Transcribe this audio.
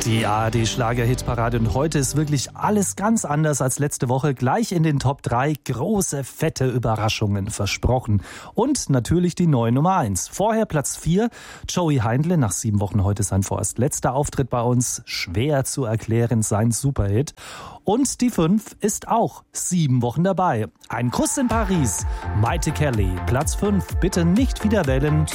Die ARD-Schlager-Hitparade und heute ist wirklich alles ganz anders als letzte Woche. Gleich in den Top 3 große, fette Überraschungen versprochen. Und natürlich die neue Nummer 1. Vorher Platz 4, Joey Heindle, nach 7 Wochen heute sein vorerst letzter Auftritt bei uns. Schwer zu erklären, sein Superhit. Und die 5 ist auch 7 Wochen dabei. Ein Kuss in Paris, Maite Kelly, Platz 5, bitte nicht wieder wählen.